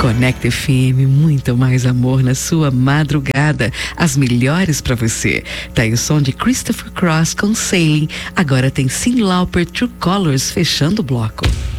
Conecta FM, muito mais amor na sua madrugada. As melhores pra você. Tá aí o som de Christopher Cross com Sailing. Agora tem Cyndi Lauper, True Colors, fechando o bloco.